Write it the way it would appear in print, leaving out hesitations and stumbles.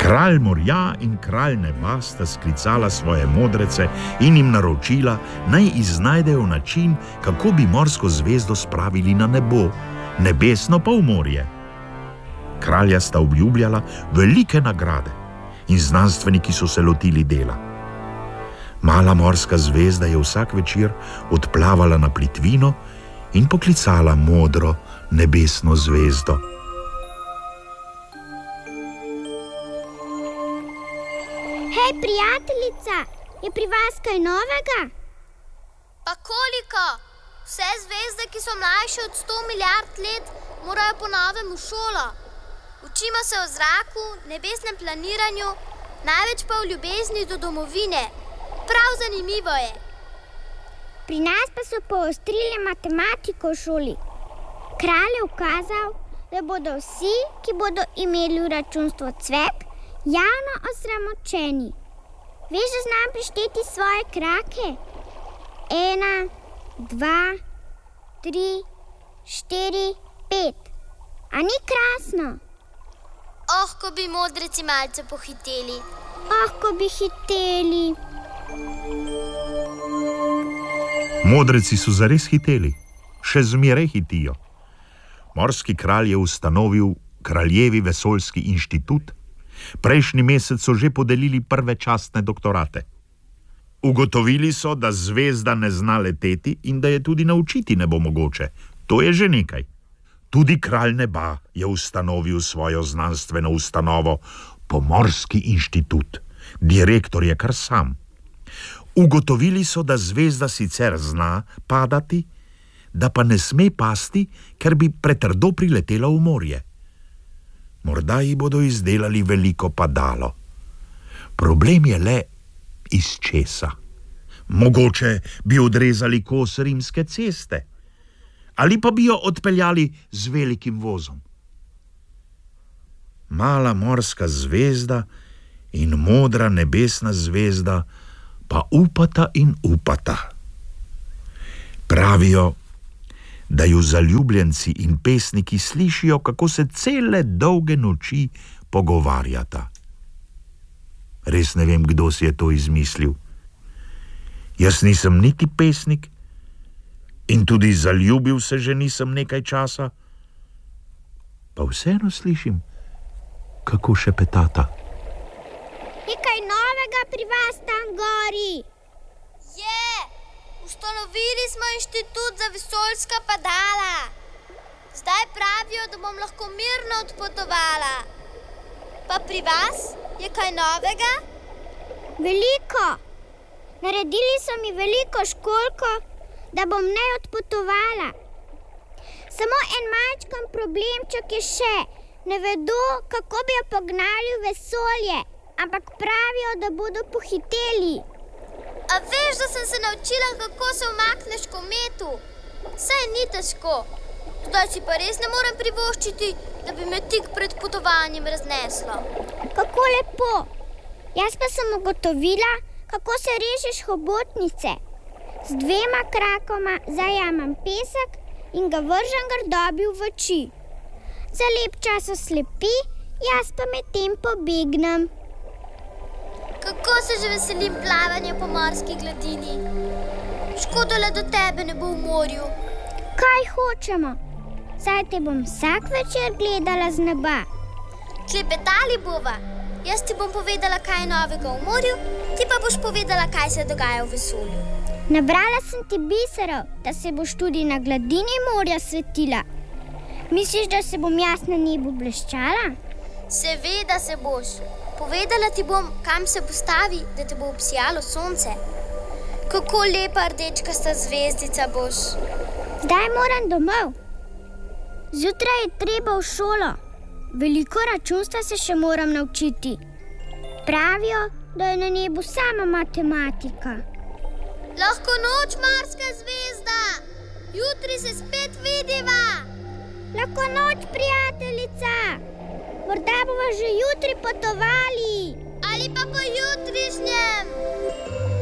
Kralj morja in kralj neba sta sklicala svoje modrece in jim naročila, naj iznajdejo način, kako bi morsko zvezdo spravili na nebo, nebesno pa v morje. Kralja sta obljubljala velike nagrade in znanstveniki so se lotili dela. Mala morska zvezda je vsak večer odplavala na plitvino in poklicala modro nebesno zvezdo. Hej, prijateljica, je pri vas kaj novega? Pa koliko? Vse zvezde, ki so mlajše od 100 milijard let, morajo po novem v šolo. Učimo se o zraku, nebesnem planiranju, največ pa o ljubezni do domovine. Prav zanimivo je. Pri nas pa so poostrili matematiko v šoli. Kralj je ukazal, da bodo vsi, ki bodo imeli v računstvo cvek, javno osramočeni. Veš, da znam prišteti svoje krake? 1, 2, 3, 4, 5. A ni krasno? Oh, ko bi modreci malce pohiteli. Oh, ko bi hiteli. Modreci so zares hiteli, še zmeraj hitijo. Morski kralj je ustanovil Kraljevi vesoljski inštitut. Prejšnji mesec so že podelili prve častne doktorate. Ugotovili so, da zvezda ne zna leteti in da je tudi naučiti ne bo mogoče. To je že nekaj. Tudi kralj neba je ustanovil svojo znanstveno ustanovo, Pomorski inštitut. Direktor je kar sam. Ugotovili so, da zvezda sicer zna padati, da pa ne sme pasti, ker bi pretrdo priletela v morje. Morda ji bodo izdelali veliko padalo. Problem je le, iz česa. Mogoče bi odrezali kos rimske ceste. Ali pa bi jo odpeljali z velikim vozom. Mala morska zvezda in modra nebesna zvezda pa upata in upata. Pravijo, da ju zaljubljenci in pesniki slišijo, kako se cele dolge noči pogovarjata. Res ne vem, kdo si je to izmislil. Jaz nisem niti pesnik in tudi zaljubil se že nisem nekaj časa, pa vseeno slišim, kako šepetata. Je kaj novega pri vas tam gori? Je! Ustanovili smo inštitut za vesoljska padala. Zdaj pravijo, da bom lahko mirno odpotovala. Pa pri vas je kaj novega? Veliko. Naredili so mi veliko školjko, da bom ne odpotovala. Samo en majčken problemček je še. Ne vedo, kako bi jo pognali v vesolje, ampak pravijo, da bodo pohiteli. A veš, da sem se naučila, kako se umakneš kometu? Saj ni težko. Zdaj si pa res ne morem privoščiti, da bi me tik pred potovanjem razneslo. Kako lepo. Jaz pa sem ugotovila, kako se režeš hobotnice. Z 2 krakoma zajamem pesek in ga vržem grdobi v oči. Za lep čas oslepi, jaz pa medtem pobegnem. Kako se že veselim plavanja po morski gladini. Škoda le, da tebe ne bo v morju. Kaj hočemo? Saj te bom vsak večer gledala z neba. Klepetali bova. Jaz ti bom povedala, kaj je novega v morju, ti pa boš povedala, kaj se dogaja v vesolju. Nabrala sem ti biserov, da se boš tudi na gladini morja svetila. Misliš, da se bom jaz na nebu bleščala? Seveda se boš. Povedala ti bom, kam se postavi, da te bo obsijalo sonce. Kako lepa rdečkasta zvezdica boš. Zdaj moram domov. Zjutraj je treba v šolo. Veliko računstva se še moram naučiti. Pravijo, da je na nebu sama matematika. Lahko noč, morska zvezda. Jutri se spet vidiva. Lahko noč, prijateljica. Morda bova že jutri potovali. Ali pa po jutrišnjem.